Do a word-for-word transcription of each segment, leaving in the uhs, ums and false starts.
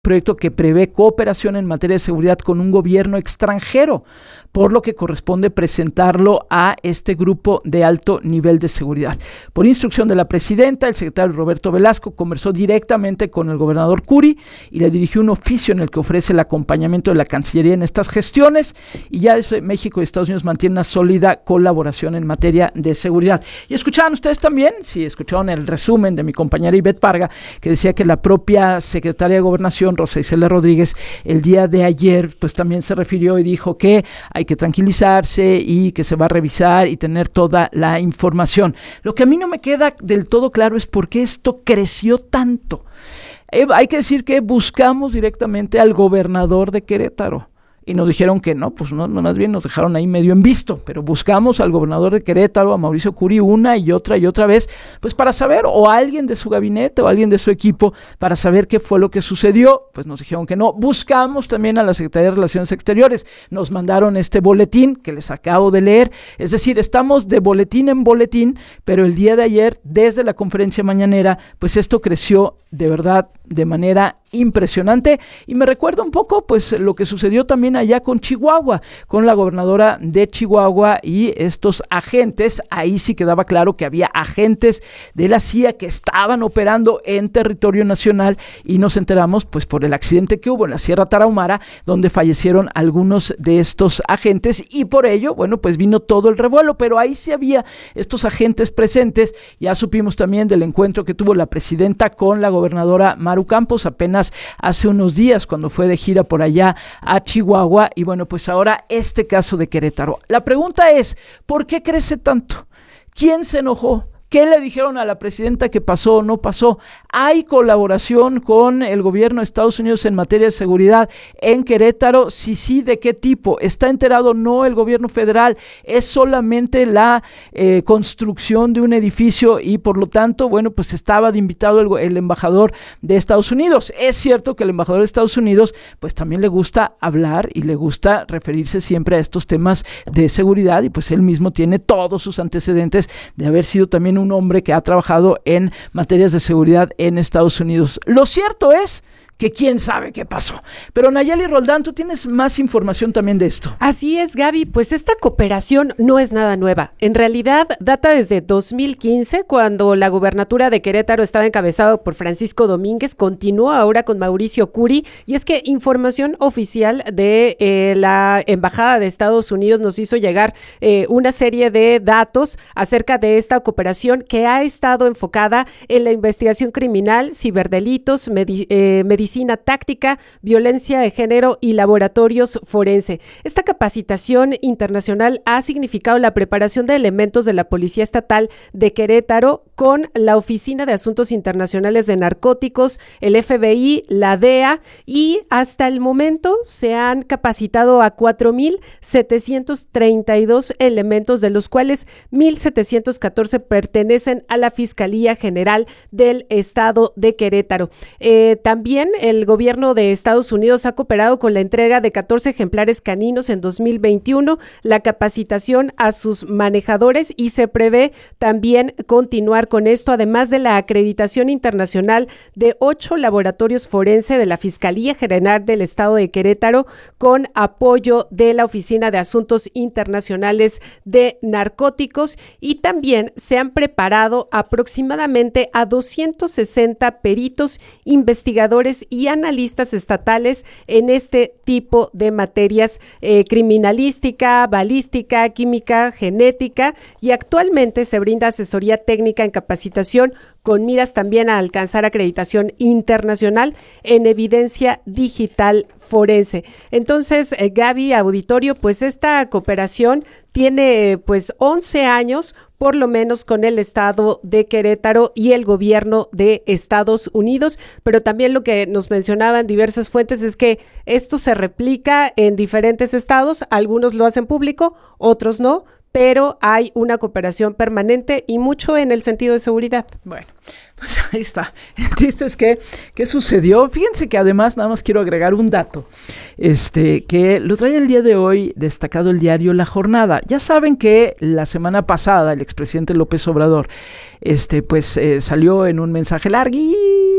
proyecto que prevé cooperación en materia de seguridad con un gobierno extranjero, por lo que corresponde presentarlo a este grupo de alto nivel de seguridad. Por instrucción de la presidenta, el secretario Roberto Velasco conversó directamente con el gobernador Curi y le dirigió un oficio en el que ofrece el acompañamiento de la Cancillería en estas gestiones, y ya desde México y Estados Unidos mantienen una sólida colaboración en materia de seguridad. Y escuchaban ustedes también, si escucharon el resumen de mi compañera Ivette Parga, que decía que la propia secretaria de Gobernación, Rosa Isela Rodríguez, el día de ayer, pues también se refirió y dijo que hay que tranquilizarse y que se va a revisar y tener toda la información. Lo que a mí no me queda del todo claro es por qué esto creció tanto. Eh, hay que decir que buscamos directamente al gobernador de Querétaro. Y nos dijeron que no, pues no, no, más bien nos dejaron ahí medio en visto, pero buscamos al gobernador de Querétaro, a Mauricio Curi, una y otra y otra vez, pues para saber, o a alguien de su gabinete o a alguien de su equipo, para saber qué fue lo que sucedió. Pues nos dijeron que no. Buscamos también a la Secretaría de Relaciones Exteriores, nos mandaron este boletín que les acabo de leer, es decir, estamos de boletín en boletín, pero el día de ayer, desde la conferencia mañanera, pues esto creció de verdad de manera impresionante, y me recuerda un poco pues lo que sucedió también allá con Chihuahua, con la gobernadora de Chihuahua y estos agentes. Ahí sí quedaba claro que había agentes de la C I A que estaban operando en territorio nacional, y nos enteramos pues por el accidente que hubo en la Sierra Tarahumara, donde fallecieron algunos de estos agentes, y por ello, bueno, pues vino todo el revuelo, pero ahí sí había estos agentes presentes. Ya supimos también del encuentro que tuvo la presidenta con la gobernadora Maru Campos apenas hace unos días cuando fue de gira por allá a Chihuahua, y bueno, pues ahora este caso de Querétaro. La pregunta es, ¿por qué crece tanto? ¿Quién se enojó? ¿Qué le dijeron a la presidenta que pasó o no pasó? ¿Hay colaboración con el gobierno de Estados Unidos en materia de seguridad en Querétaro? Si sí, ¿de qué tipo? ¿Está enterado no el gobierno federal? ¿Es solamente la eh, construcción de un edificio y por lo tanto, bueno, pues estaba de invitado el, el embajador de Estados Unidos? Es cierto que el embajador de Estados Unidos pues también le gusta hablar y le gusta referirse siempre a estos temas de seguridad, y pues él mismo tiene todos sus antecedentes de haber sido también un hombre que ha trabajado en materias de seguridad en Estados Unidos. Lo cierto es que quién sabe qué pasó. Pero Nayeli Roldán, tú tienes más información también de esto. Así es, Gaby, pues esta cooperación no es nada nueva. En realidad data desde dos mil quince, cuando la gubernatura de Querétaro estaba encabezado por Francisco Domínguez, continuó ahora con Mauricio Curi, y es que información oficial de eh, la Embajada de Estados Unidos nos hizo llegar eh, una serie de datos acerca de esta cooperación que ha estado enfocada en la investigación criminal, ciberdelitos, medi- eh, medicina medicina táctica, violencia de género y laboratorios forense. Esta capacitación internacional ha significado la preparación de elementos de la Policía Estatal de Querétaro con la Oficina de Asuntos Internacionales de Narcóticos, el F B I, la D E A, y hasta el momento se han capacitado a cuatro mil setecientos treinta y dos elementos, de los cuales mil setecientos catorce pertenecen a la Fiscalía General del Estado de Querétaro. Eh, también el gobierno de Estados Unidos ha cooperado con la entrega de catorce ejemplares caninos en dos mil veintiuno, la capacitación a sus manejadores, y se prevé también continuar con esto, además de la acreditación internacional de ocho laboratorios forense de la Fiscalía General del Estado de Querétaro, con apoyo de la Oficina de Asuntos Internacionales de Narcóticos, y también se han preparado aproximadamente a doscientos sesenta peritos, investigadores y analistas estatales en este tipo de materias eh, criminalística, balística, química, genética, y actualmente se brinda asesoría técnica en capacitación con miras también a alcanzar acreditación internacional en evidencia digital forense. Entonces, eh, Gaby, auditorio, pues esta cooperación tiene pues once años, por lo menos, con el estado de Querétaro y el gobierno de Estados Unidos, pero también lo que nos mencionaban diversas fuentes es que esto se replica en diferentes estados, algunos lo hacen público, otros no, pero hay una cooperación permanente y mucho en el sentido de seguridad. Bueno, pues ahí está. El chiste es que, ¿qué sucedió? Fíjense que además, nada más quiero agregar un dato, este, que lo trae el día de hoy destacado el diario La Jornada. Ya saben que la semana pasada el expresidente López Obrador, este, pues eh, salió en un mensaje larguísimo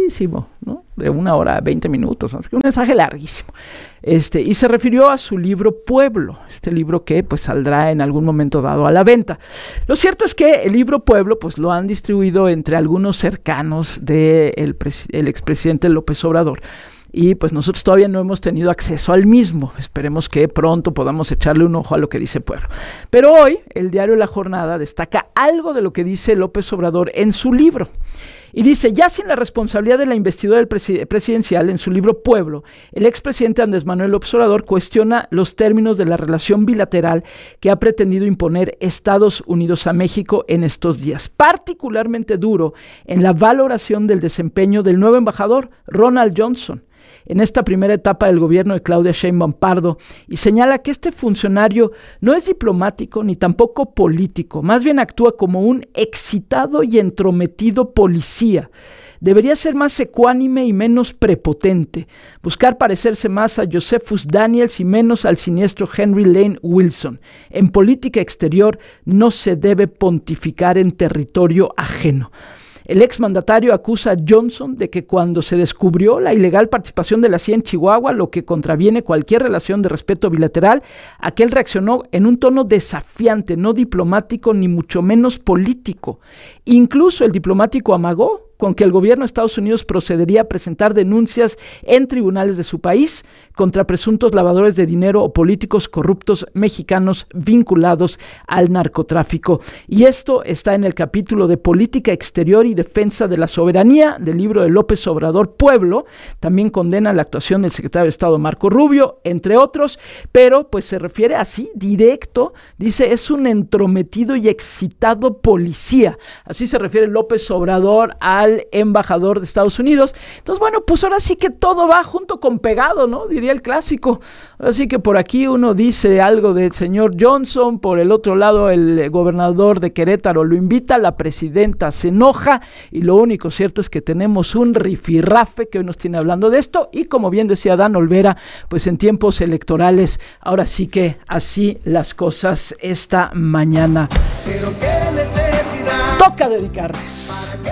larguísimo, ¿no? De una hora, veinte minutos, ¿no? Es que un mensaje larguísimo. Este, y se refirió a su libro Pueblo, este libro que pues saldrá en algún momento dado a la venta. Lo cierto es que el libro Pueblo pues lo han distribuido entre algunos cercanos del pres- el expresidente López Obrador. Y pues nosotros todavía no hemos tenido acceso al mismo. Esperemos que pronto podamos echarle un ojo a lo que dice Pueblo. Pero hoy el diario La Jornada destaca algo de lo que dice López Obrador en su libro. Y dice, ya sin la responsabilidad de la investidura del preside- presidencial, en su libro Pueblo, el expresidente Andrés Manuel López Obrador cuestiona los términos de la relación bilateral que ha pretendido imponer Estados Unidos a México en estos días. Particularmente duro en la valoración del desempeño del nuevo embajador, Ronald Johnson, en esta primera etapa del gobierno de Claudia Sheinbaum Pardo, y señala que este funcionario no es diplomático ni tampoco político, más bien actúa como un excitado y entrometido policía. Debería ser más ecuánime y menos prepotente, buscar parecerse más a Josephus Daniels y menos al siniestro Henry Lane Wilson. En política exterior no se debe pontificar en territorio ajeno. El exmandatario acusa a Johnson de que cuando se descubrió la ilegal participación de la C I A en Chihuahua, lo que contraviene cualquier relación de respeto bilateral, aquel reaccionó en un tono desafiante, no diplomático ni mucho menos político. Incluso el diplomático amagó con que el gobierno de Estados Unidos procedería a presentar denuncias en tribunales de su país contra presuntos lavadores de dinero o políticos corruptos mexicanos vinculados al narcotráfico. Y esto está en el capítulo de Política Exterior y Defensa de la Soberanía del libro de López Obrador Pueblo. También condena la actuación del secretario de Estado Marco Rubio, entre otros, pero pues se refiere así, directo, dice, es un entrometido y excitado policía. Así se refiere López Obrador al embajador de Estados Unidos. Entonces, bueno, pues ahora sí que todo va junto con pegado, ¿no? Diría el clásico. Ahora sí que por aquí uno dice algo del señor Johnson, por el otro lado el gobernador de Querétaro lo invita, la presidenta se enoja y lo único cierto es que tenemos un rifirrafe que hoy nos tiene hablando de esto y como bien decía Dan Olvera, pues en tiempos electorales, ahora sí que así las cosas esta mañana. Pero qué necesidad. Toca dedicarles.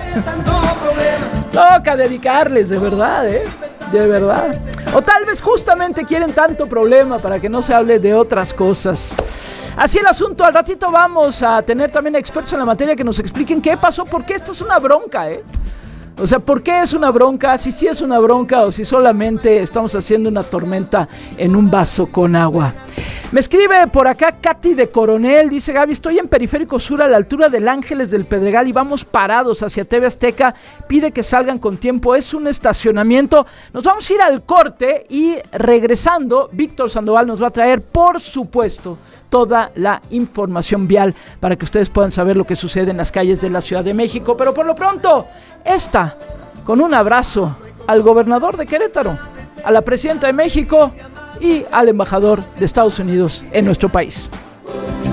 Toca dedicarles, de verdad, ¿eh? De verdad. O tal vez justamente quieren tanto problema para que no se hable de otras cosas. Así el asunto, al ratito vamos a tener también expertos en la materia que nos expliquen qué pasó, porque esto es una bronca, ¿eh? O sea, ¿por qué es una bronca? Si sí es una bronca o si solamente estamos haciendo una tormenta en un vaso con agua. Me escribe por acá Katy de Coronel, dice Gaby, estoy en Periférico Sur a la altura del Ángeles del Pedregal y vamos parados hacia T V Azteca, pide que salgan con tiempo, es un estacionamiento. Nos vamos a ir al corte y regresando, Víctor Sandoval nos va a traer, por supuesto, toda la información vial para que ustedes puedan saber lo que sucede en las calles de la Ciudad de México. Pero por lo pronto, esta, con un abrazo al gobernador de Querétaro, a la presidenta de México y al embajador de Estados Unidos en nuestro país.